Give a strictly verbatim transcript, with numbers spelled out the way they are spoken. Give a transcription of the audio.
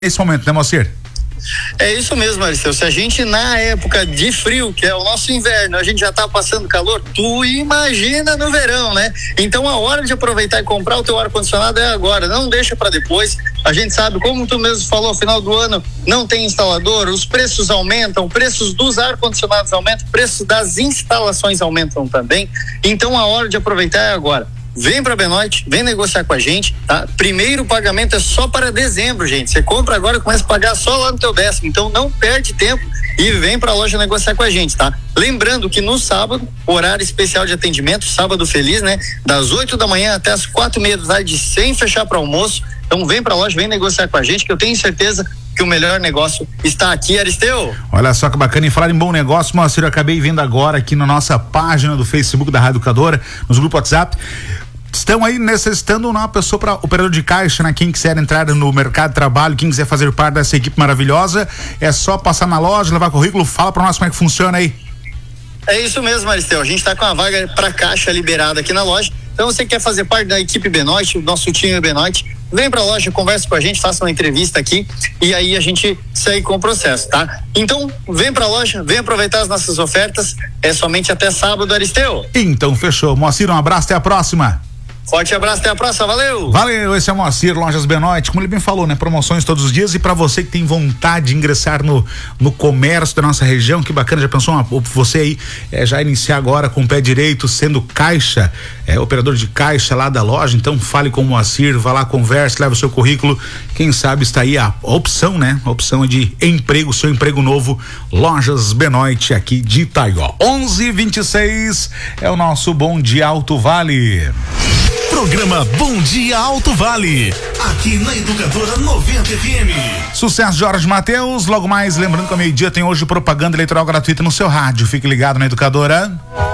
nesse momento, né, Moacir? É isso mesmo, Aristeu. Se a gente na época de frio, que é o nosso inverno, a gente já tá passando calor, tu imagina no verão, né? Então a hora de aproveitar e comprar o teu ar-condicionado é agora, não deixa para depois. A gente sabe, como tu mesmo falou, final do ano não tem instalador, os preços aumentam, preços dos ar-condicionados aumentam, preços das instalações aumentam também. Então a hora de aproveitar é agora. Vem pra Benoit, vem negociar com a gente, tá? Primeiro pagamento é só para dezembro, gente. Você compra agora e começa a pagar só lá no teu décimo. Então não perde tempo e vem pra loja negociar com a gente, tá? Lembrando que no sábado, horário especial de atendimento, sábado feliz, né? Das oito da manhã até as quatro e meia da tarde, sem fechar para almoço. Então vem pra loja, vem negociar com a gente, que eu tenho certeza que o melhor negócio está aqui, Aristeu. Olha só que bacana, e falar em bom negócio, Moacir, eu acabei vendo agora aqui na nossa página do Facebook da Rádio Educadora, nos grupos WhatsApp, estão aí necessitando uma pessoa para operador de caixa, né? Quem quiser entrar no mercado de trabalho, quem quiser fazer parte dessa equipe maravilhosa, é só passar na loja, levar currículo. Fala para nós como é que funciona aí. É isso mesmo, Aristeu, a gente tá com a vaga para caixa liberada aqui na loja. Então você quer fazer parte da equipe Benoit, o nosso time Benoit, vem pra loja, conversa com a gente, faça uma entrevista aqui e aí a gente segue com o processo, tá? Então, vem pra loja, vem aproveitar as nossas ofertas, é somente até sábado, Aristeu. Então, fechou. Moacir, um abraço, até a próxima. Forte abraço, até a próxima, valeu! Valeu, esse é o Moacir, Lojas Benoit, como ele bem falou, né? Promoções todos os dias, e para você que tem vontade de ingressar no, no comércio da nossa região, que bacana, já pensou uma, você aí é, já iniciar agora com o pé direito, sendo caixa, é, operador de caixa lá da loja, então fale com o Moacir, vá lá, converse, leve o seu currículo, quem sabe está aí a, a opção, né? A opção é de emprego, seu emprego novo, Lojas Benoit aqui de Itaió. onze e vinte e seis é o nosso Bom Dia Alto Vale. Programa Bom Dia Alto Vale, aqui na Educadora noventa F M. Sucesso, Jorge Mateus. Logo mais, lembrando que ao meio-dia tem hoje propaganda eleitoral gratuita no seu rádio. Fique ligado na Educadora.